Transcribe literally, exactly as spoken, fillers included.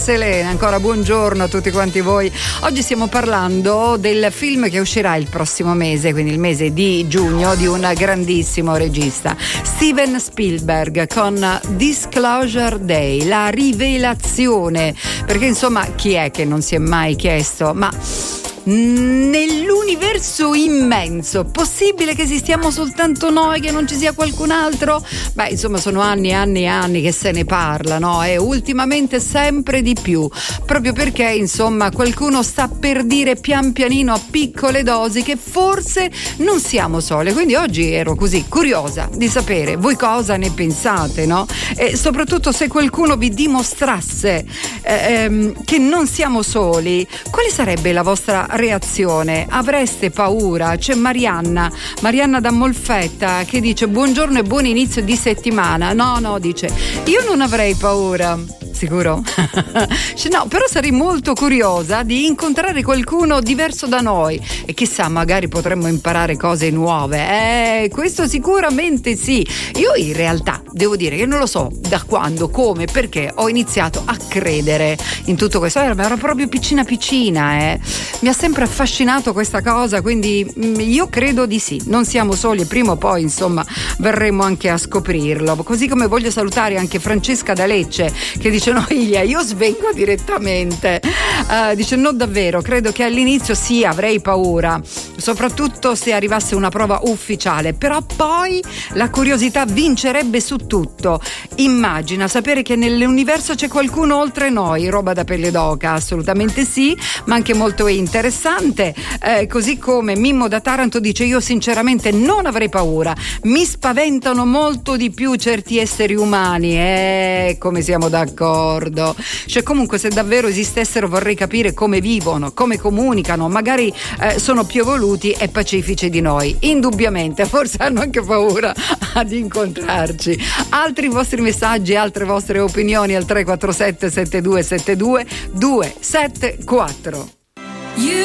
Selena, ancora buongiorno a tutti quanti voi. Oggi stiamo parlando del film che uscirà il prossimo mese, quindi il mese di giugno, di un grandissimo regista, Steven Spielberg, con Disclosure Day, la rivelazione. Perché insomma, chi è che non si è mai chiesto, ma nell'universo immenso, possibile che esistiamo soltanto noi, che non ci sia qualcun altro? Beh, insomma, sono anni e anni e anni che se ne parla, no? E ultimamente sempre di più, proprio perché insomma qualcuno sta per dire pian pianino a piccole dosi che forse non siamo soli. Quindi oggi ero così curiosa di sapere voi cosa ne pensate, no? E soprattutto se qualcuno vi dimostrasse eh, ehm, che non siamo soli, quale sarebbe la vostra reazione? Avreste paura? C'è Marianna Marianna da Molfetta che dice: buongiorno e buon inizio di settimana. No, no, dice, io non avrei paura. Sicuro? No, però sarei molto curiosa di incontrare qualcuno diverso da noi e chissà, magari potremmo imparare cose nuove. Eh, questo sicuramente sì. Io in realtà devo dire che non lo so da quando, come, perché ho iniziato a credere in tutto questo. Ero proprio piccina piccina, eh. Mi ha sempre affascinato questa cosa, quindi io credo di sì. Non siamo soli e prima o poi, insomma, verremo anche a scoprirlo. Così come voglio salutare anche Francesca da Lecce che dice: no, Ilia, io svengo direttamente. Uh, dice: no, davvero, credo che all'inizio sì, avrei paura, soprattutto se arrivasse una prova ufficiale, però poi la curiosità vincerebbe su tutto. Immagina sapere che nell'universo c'è qualcuno oltre noi, roba da pelle d'oca. Assolutamente sì, ma anche molto interessante. Eh, così come Mimmo da Taranto dice: io sinceramente non avrei paura, mi spaventano molto di più certi esseri umani. Eh, come siamo d'accordo. Cioè, comunque, se davvero esistessero vorrei capire come vivono, come comunicano, magari eh, sono più evoluti e pacifici di noi. Indubbiamente, forse hanno anche paura ad incontrarci. Altri vostri messaggi, altre vostre opinioni al tre quattro sette sette due sette due due sette quattro.